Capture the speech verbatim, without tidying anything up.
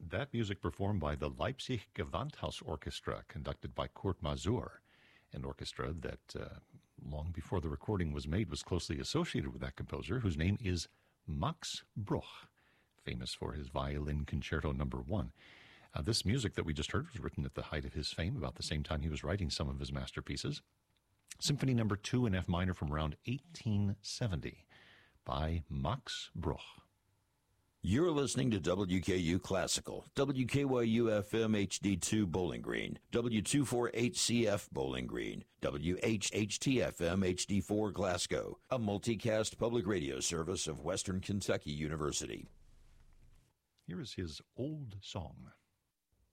That music performed by the Leipzig Gewandhaus Orchestra, conducted by Kurt Masur, an orchestra that, uh, long before the recording was made, was closely associated with that composer, whose name is Max Bruch, famous for his Violin Concerto Number One. Uh, this music that we just heard was written at the height of his fame, about the same time he was writing some of his masterpieces. Symphony Number Two in F minor from around eighteen seventy by Max Bruch. You're listening to W K U Classical, W K Y U F M H D two Bowling Green, W two forty-eight C F Bowling Green, W H H T F M H D four Glasgow, a multicast public radio service of Western Kentucky University. Here is his old song.